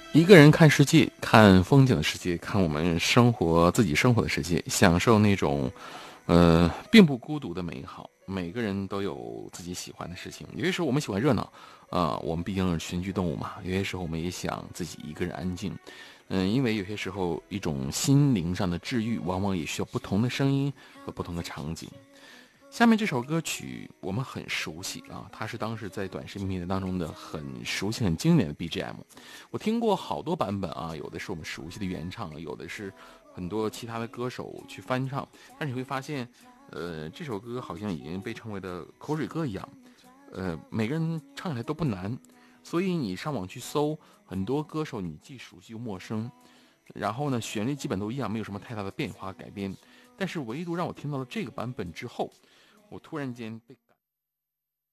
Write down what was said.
一个人看世界，看风景的世界，看我们自己生活的世界，享受那种，并不孤独的美好。每个人都有自己喜欢的事情。有些时候我们喜欢热闹，我们毕竟是群居动物嘛。有些时候我们也想自己一个人安静，因为有些时候一种心灵上的治愈，往往也需要不同的声音和不同的场景。下面这首歌曲我们很熟悉啊，它是当时在短视频平台当中的很熟悉、很经典的 BGM。我听过好多版本啊，有的是我们熟悉的原唱，有的是很多其他的歌手去翻唱。但是你会发现，这首歌好像已经被称为的口水歌一样，每个人唱起来都不难。所以你上网去搜，很多歌手你既熟悉又陌生，然后呢，旋律基本都一样，没有什么太大的变化改编。但是唯独让我听到了这个版本之后，我突然间被